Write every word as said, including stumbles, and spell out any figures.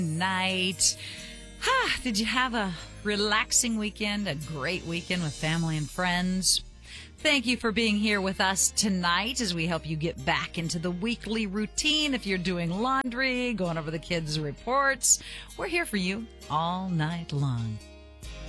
Night. Ah, did you have a relaxing weekend, a great weekend with family and friends? Thank you for being here with us tonight as we help you get back into the weekly routine. If you're doing laundry, going over the kids' reports, we're here for you all night long.